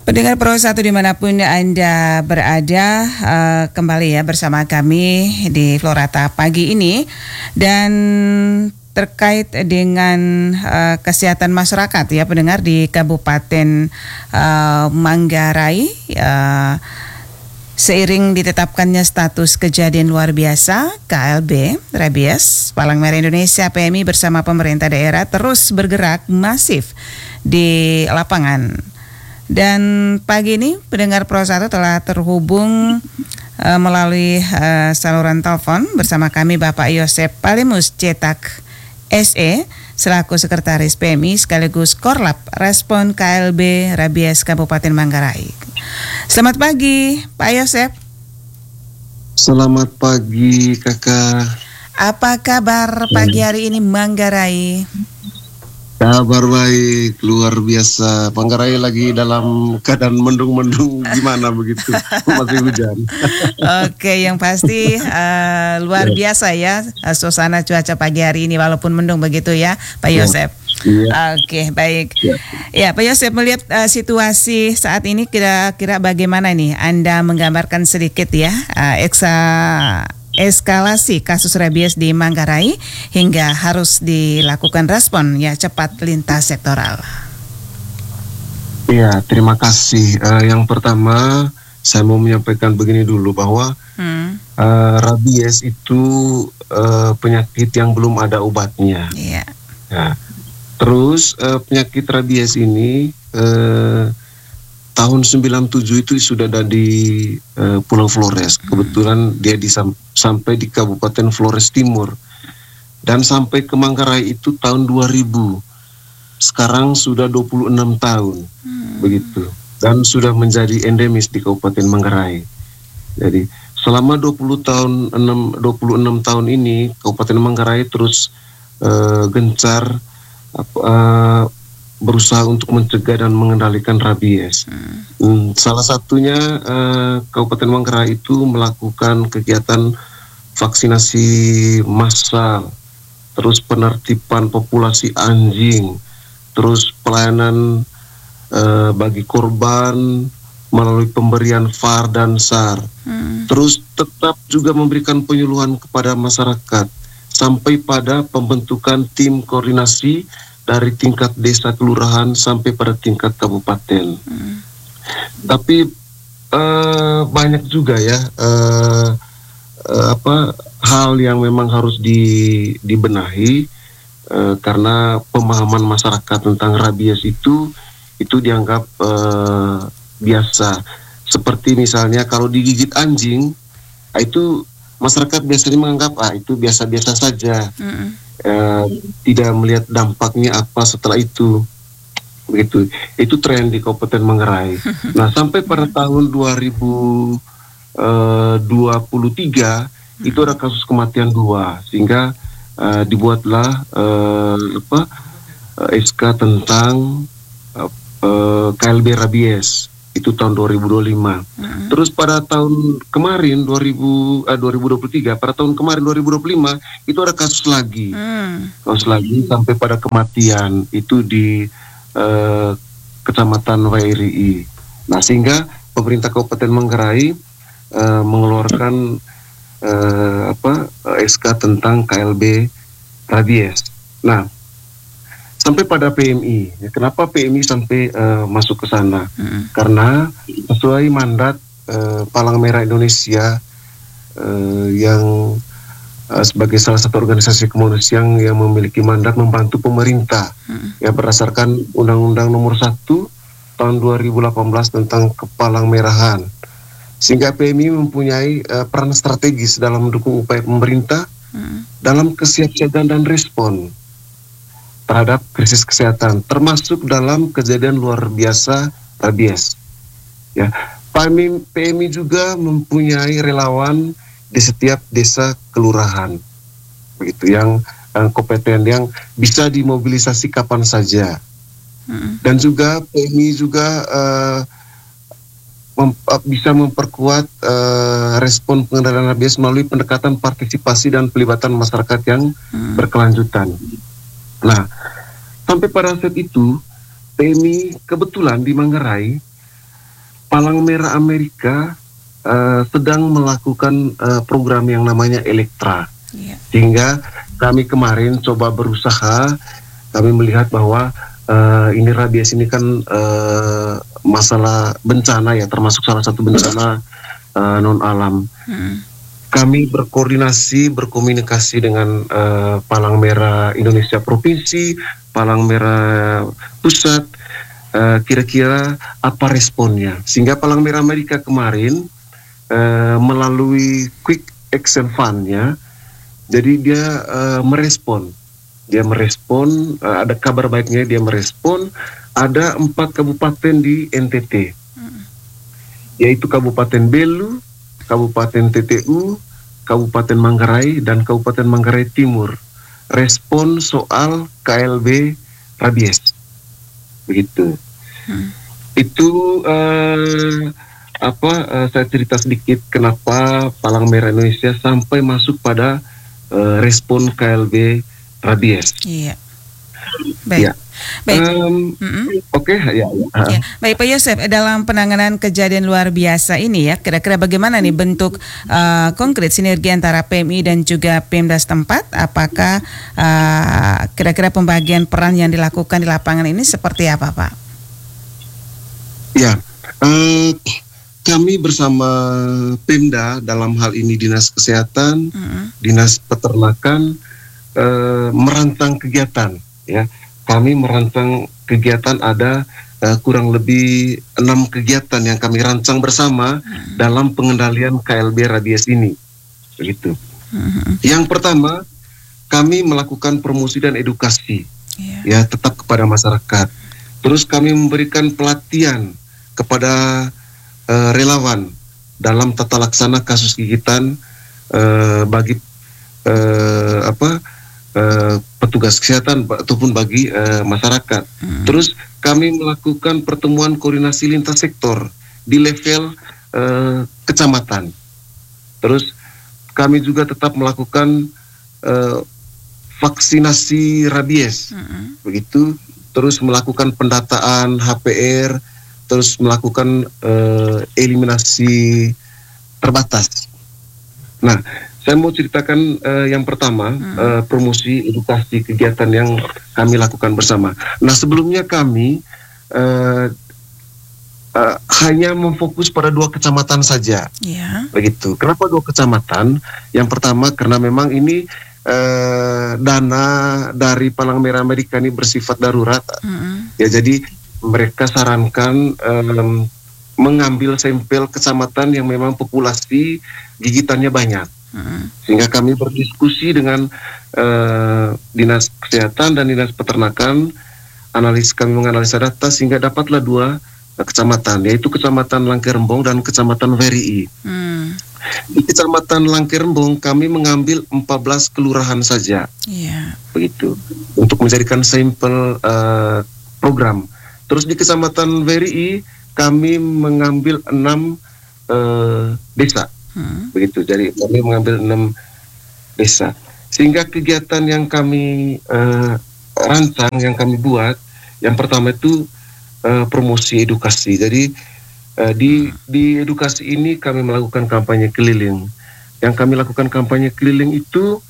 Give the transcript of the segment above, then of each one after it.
Pendengar Pro 1 dimanapun Anda berada, kembali ya bersama kami di Florata pagi ini. Dan terkait dengan kesehatan masyarakat ya pendengar di Kabupaten Manggarai, seiring ditetapkannya status kejadian luar biasa KLB rabies, Palang Merah Indonesia PMI bersama pemerintah daerah terus bergerak masif di lapangan. Dan pagi ini pendengar Pro 1 telah terhubung melalui saluran telepon bersama kami Bapak Yosep Palimus Cetak SE selaku Sekretaris PMI sekaligus Korlap Respon KLB Rabies Kabupaten Manggarai. Selamat pagi Pak Yosep. Selamat pagi Kakak. Apa kabar pagi hari ini Manggarai? Kabar baik, luar biasa. Manggarai lagi dalam keadaan mendung-mendung gimana begitu, masih hujan. Oke, yang pasti luar biasa ya suasana cuaca pagi hari ini walaupun mendung begitu ya Pak Yosep. Ya. Oke, baik. Ya Pak Yosep, melihat situasi saat ini kira-kira bagaimana nih Anda menggambarkan sedikit ya eskalasi kasus rabies di Manggarai hingga harus dilakukan respon ya cepat lintas sektoral. Iya, terima kasih. Yang pertama saya mau menyampaikan begini dulu bahwa rabies itu penyakit yang belum ada obatnya. Iya. Ya. Terus penyakit rabies ini tahun 97 itu sudah ada di Pulau Flores. Kebetulan dia sampai di Kabupaten Flores Timur. Dan sampai ke Manggarai itu tahun 2000. Sekarang sudah 26 tahun. Begitu. Dan sudah menjadi endemis di Kabupaten Manggarai. Jadi selama 26 tahun ini Kabupaten Manggarai terus gencar berusaha untuk mencegah dan mengendalikan rabies. Salah satunya Kabupaten Manggarai itu melakukan kegiatan vaksinasi massal, terus penertiban populasi anjing, terus pelayanan bagi korban melalui pemberian VAR dan SAR. Terus tetap juga memberikan penyuluhan kepada masyarakat sampai pada pembentukan tim koordinasi dari tingkat desa kelurahan sampai pada tingkat kabupaten. Tapi banyak juga ya hal yang memang harus dibenahi karena pemahaman masyarakat tentang rabies itu dianggap biasa. Seperti misalnya kalau digigit anjing, itu masyarakat biasanya menganggap itu biasa-biasa saja. Tidak melihat dampaknya apa setelah itu, begitu. Itu tren di Kabupaten Manggarai. Nah, sampai pada tahun 2023 itu ada kasus kematian 2, sehingga dibuatlah SK tentang KLB rabies. Itu tahun 2025. Terus pada tahun kemarin 2023, pada tahun kemarin 2025 itu ada kasus lagi. Kasus lagi sampai pada kematian itu di Kecamatan Wairui. Nah, sehingga pemerintah Kabupaten Manggarai mengeluarkan SK tentang KLB rabies. Nah, sampai pada PMI. Kenapa PMI sampai masuk ke sana? Karena sesuai mandat Palang Merah Indonesia yang sebagai salah satu organisasi kemanusiaan yang memiliki mandat membantu pemerintah ya berdasarkan Undang-Undang Nomor 1 tahun 2018 tentang Kepalang Merahan. Sehingga PMI mempunyai peran strategis dalam mendukung upaya pemerintah dalam kesiapsiagaan dan respon terhadap krisis kesehatan, termasuk dalam kejadian luar biasa rabies. Ya, PMI juga mempunyai relawan di setiap desa kelurahan, begitu, yang kompeten, yang bisa dimobilisasi kapan saja. Dan juga PMI juga bisa memperkuat respon pengendalian rabies melalui pendekatan partisipasi dan pelibatan masyarakat yang berkelanjutan. Nah, sampai pada saat itu PMI kebetulan di Manggarai Palang Merah Amerika sedang melakukan program yang namanya Elektra. Sehingga kami kemarin coba berusaha, kami melihat bahwa ini rabies ini kan masalah bencana ya, termasuk salah satu bencana non alam. Kami berkomunikasi dengan Palang Merah Indonesia Provinsi, Palang Merah Pusat, kira-kira apa responnya. Sehingga Palang Merah Amerika kemarin melalui Quick Action Fund-nya, jadi dia merespon. Ada kabar baiknya, dia merespon. Ada 4 kabupaten di NTT, yaitu Kabupaten Belu, Kabupaten TTU, Kabupaten Manggarai, dan Kabupaten Manggarai Timur. Respon soal KLB rabies. Begitu. Itu saya cerita sedikit kenapa Palang Merah Indonesia sampai masuk pada respon KLB rabies. Iya. Baik. Ya. Oke. Ya. Baik Pak Yosef, dalam penanganan kejadian luar biasa ini ya, kira-kira bagaimana nih bentuk konkret sinergi antara PMI dan juga Pemda setempat? Apakah kira-kira pembagian peran yang dilakukan di lapangan ini seperti apa, Pak? Ya, kami bersama Pemda, dalam hal ini Dinas Kesehatan, Dinas Peternakan, merancang kegiatan. Ya, kami merancang kegiatan, ada kurang lebih 6 kegiatan yang kami rancang bersama dalam pengendalian KLB rabies ini. Begitu. Yang pertama, kami melakukan promosi dan edukasi, ya, tetap kepada masyarakat. Terus kami memberikan pelatihan kepada relawan dalam tata laksana kasus gigitan bagi petugas kesehatan ataupun bagi masyarakat. Terus kami melakukan pertemuan koordinasi lintas sektor di level kecamatan. Terus kami juga tetap melakukan vaksinasi rabies, begitu. Terus melakukan pendataan HPR, terus melakukan eliminasi terbatas. Nah, saya mau ceritakan yang pertama, promosi edukasi kegiatan yang kami lakukan bersama. Nah, sebelumnya kami hanya memfokus pada 2 kecamatan saja, begitu. Kenapa 2 kecamatan? Yang pertama karena memang ini dana dari Palang Merah Amerika ini bersifat darurat, ya, jadi mereka sarankan mengambil sampel kecamatan yang memang populasi gigitannya banyak. Sehingga kami berdiskusi dengan Dinas Kesehatan dan Dinas Peternakan, kami menganalisa data sehingga dapatlah 2 kecamatan, yaitu Kecamatan Langkerembong dan Kecamatan Werii. Di Kecamatan Langkerembong kami mengambil 14 kelurahan saja, begitu, untuk menjadikan sampel program. Terus di Kecamatan Werii kami mengambil 6 desa. Begitu, jadi kami mengambil 6 desa. Sehingga kegiatan yang kami rancang, yang kami buat, yang pertama itu promosi edukasi. Jadi di edukasi ini kami melakukan kampanye keliling. Yang kami lakukan kampanye keliling itu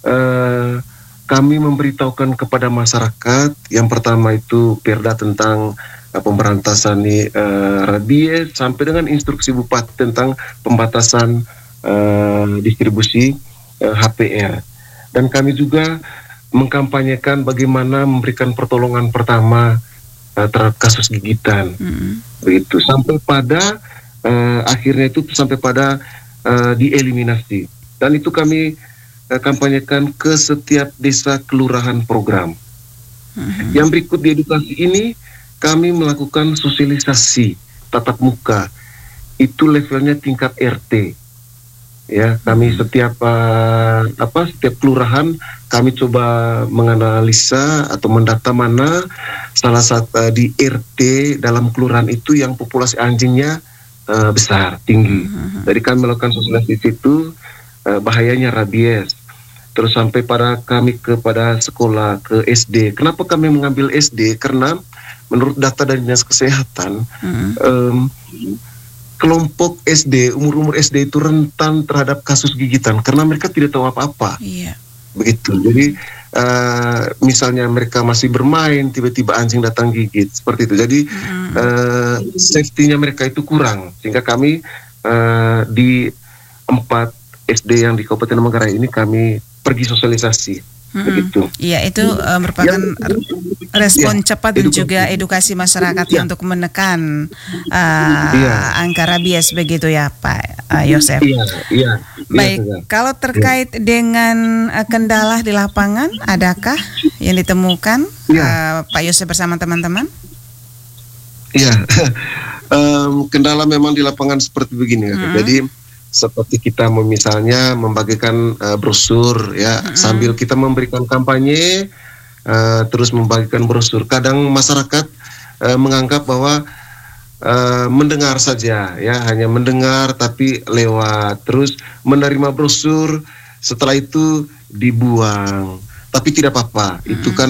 kami memberitahukan kepada masyarakat, yang pertama itu perda tentang pemberantasan rabies, sampai dengan instruksi bupati tentang pembatasan distribusi HPR. Dan kami juga mengkampanyekan bagaimana memberikan pertolongan pertama terhadap kasus gigitan, begitu, sampai pada akhirnya itu sampai pada dieliminasi. Dan itu kami kampanyekan ke setiap desa kelurahan program. Yang berikut di edukasi ini kami melakukan sosialisasi tatap muka, itu levelnya tingkat RT. Ya, kami setiap kelurahan kami coba menganalisa atau mendata mana salah satu di RT dalam kelurahan itu yang populasi anjingnya besar, tinggi. Jadi kami melakukan sosialisasi itu bahayanya rabies. Terus sampai pada kami kepada sekolah, ke SD. Kenapa kami mengambil SD? Karena menurut data dari Dinas Kesehatan, kelompok SD, umur-umur SD itu rentan terhadap kasus gigitan karena mereka tidak tahu apa-apa. Iya. Begitu. Jadi misalnya mereka masih bermain, tiba-tiba anjing datang gigit, seperti itu. Jadi safety-nya mereka itu kurang, sehingga kami di 4 SD yang di Kabupaten Manggarai ini kami pergi sosialisasi. Begitu. Iya, itu merupakan respon cepat dan juga edukasi masyarakat untuk menekan angka rabies, begitu ya Pak Yosef. Iya. Baik, kalau terkait dengan kendala di lapangan, adakah yang ditemukan Pak Yosef bersama teman-teman? Iya, kendala memang di lapangan seperti begini. Jadi seperti kita misalnya membagikan brosur ya, sambil kita memberikan kampanye, terus membagikan brosur. Kadang masyarakat menganggap bahwa mendengar saja ya, hanya mendengar tapi lewat, terus menerima brosur, setelah itu dibuang. Tapi tidak apa-apa, itu kan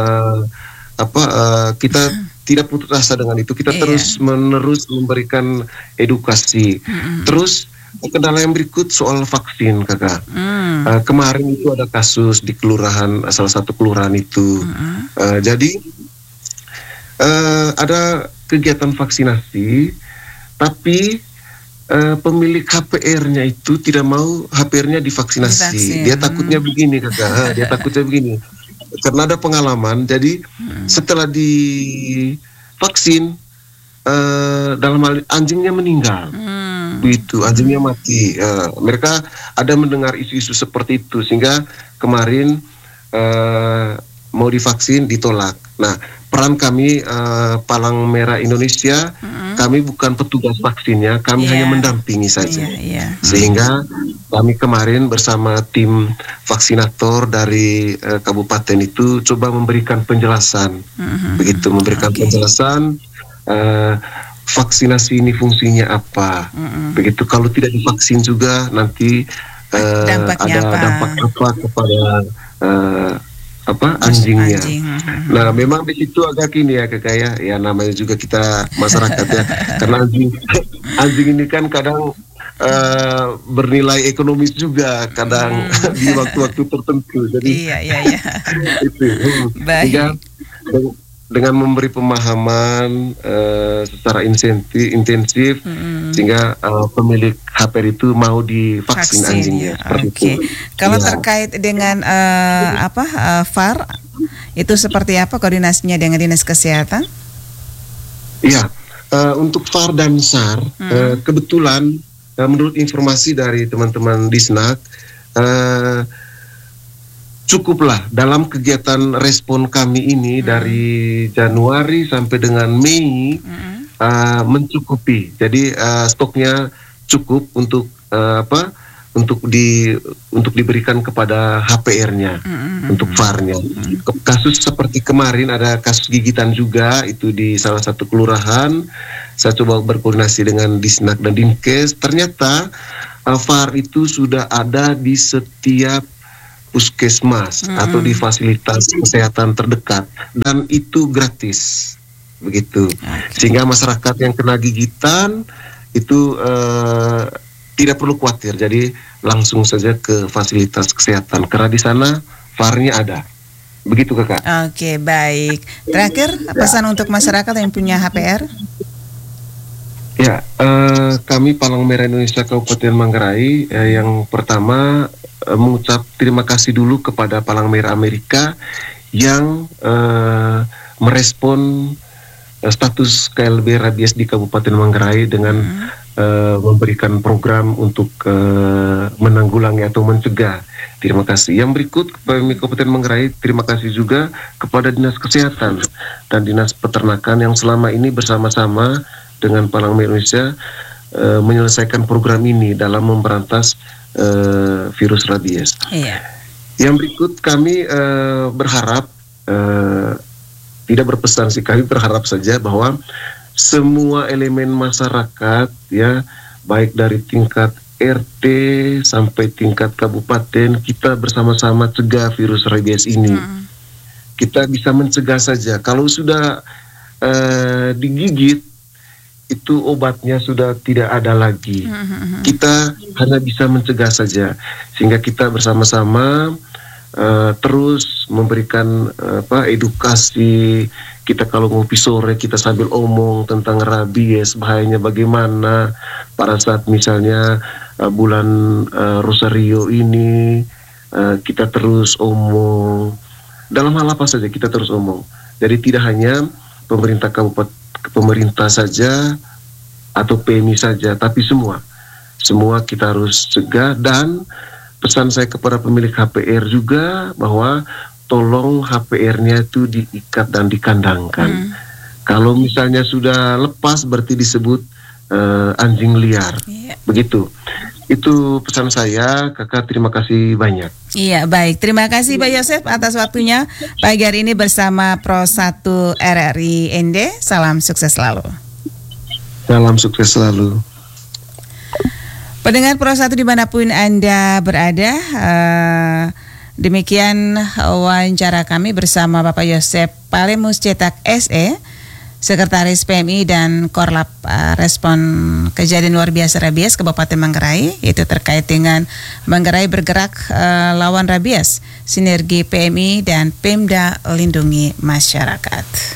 kita tidak putus asa dengan itu, kita terus menerus memberikan edukasi. Terus kendala yang berikut soal vaksin, Kakak. Kemarin itu ada kasus di kelurahan, salah satu kelurahan itu. Jadi ada kegiatan vaksinasi, tapi pemilik HPR-nya itu tidak mau HPR-nya divaksinasi. Dia takutnya begini, Kakak. Dia takutnya begini. Karena ada pengalaman, jadi setelah divaksin, dalam hal anjingnya meninggal. Itu anjingnya mati. Mereka ada mendengar isu-isu seperti itu, sehingga kemarin mau divaksin ditolak. Nah, peran kami Palang Merah Indonesia, kami bukan petugas vaksinnya, kami hanya mendampingi saja. Sehingga kami kemarin bersama tim vaksinator dari kabupaten itu coba memberikan penjelasan, begitu, memberikan penjelasan. Vaksinasi ini fungsinya apa? Begitu, kalau tidak divaksin juga nanti ada dampak apa kepada anjingnya. Nah, memang di situ agak gini ya, Kakak ya, namanya juga kita masyarakat ya, karena anjing ini kan kadang bernilai ekonomis juga, kadang di waktu-waktu tertentu. Jadi itu. Sehingga dengan memberi pemahaman secara intensif, sehingga pemilik HPR itu mau divaksin anjingnya. Oke. Kalau terkait dengan VAR, itu seperti apa koordinasinya dengan Dinas Kesehatan? Iya, untuk VAR dan SAR, kebetulan menurut informasi dari teman-teman Disnak, cukuplah dalam kegiatan respon kami ini dari Januari sampai dengan Mei mencukupi. Jadi stoknya cukup untuk untuk diberikan kepada HPR-nya, untuk VAR-nya. Kasus seperti kemarin ada kasus gigitan juga itu di salah satu kelurahan. Saya coba berkoordinasi dengan Disnak dan Dinkes. Ternyata VAR itu sudah ada di setiap puskesmas atau di fasilitas kesehatan terdekat, dan itu gratis, begitu. Sehingga masyarakat yang kena gigitan itu tidak perlu khawatir, jadi langsung saja ke fasilitas kesehatan karena di sana VAR-nya ada. Begitu, Kakak. Oke, baik. Terakhir, pesan untuk masyarakat yang punya HPR? Ya, kami Palang Merah Indonesia Kabupaten Manggarai yang pertama mengucap terima kasih dulu kepada Palang Merah Amerika yang merespon status KLB rabies di Kabupaten Manggarai dengan memberikan program untuk menanggulangi atau mencegah. Terima kasih. Yang berikut, Kabupaten Manggarai terima kasih juga kepada Dinas Kesehatan dan Dinas Peternakan yang selama ini bersama-sama dengan Palang Merah Indonesia menyelesaikan program ini dalam memberantas virus rabies. Yang berikut kami berharap, tidak berpesan sih, kami berharap saja bahwa semua elemen masyarakat ya, baik dari tingkat RT sampai tingkat kabupaten, kita bersama-sama cegah virus rabies ini. Kita bisa mencegah saja. Kalau sudah digigit, itu obatnya sudah tidak ada lagi. Kita hanya bisa mencegah saja, sehingga kita bersama-sama terus memberikan edukasi. Kita kalau ngopi sore kita sambil omong tentang rabies, bahayanya bagaimana pada saat misalnya bulan Rosario ini, kita terus omong dalam hal apa saja, kita terus omong. Jadi tidak hanya pemerintah kabupaten, pemerintah saja atau PMI saja, tapi semua kita harus cegah. Dan pesan saya kepada pemilik HPR juga bahwa tolong HPR-nya itu diikat dan dikandangkan. Kalau misalnya sudah lepas berarti disebut anjing liar. Begitu. Itu pesan saya, Kakak. Terima kasih banyak. Iya, baik. Terima kasih Pak Yosef atas waktunya pagi hari ini bersama Pro 1 RRI ND. Salam sukses selalu. Salam sukses selalu. Pendengar Pro 1 dimanapun Anda berada, demikian wawancara kami bersama Bapak Yosef Palemus Cetak SE, Sekretaris PMI dan Korlap Respon Kejadian Luar Biasa Rabies Kabupaten Manggarai, itu terkait dengan Manggarai bergerak lawan rabies, sinergi PMI dan Pemda lindungi masyarakat.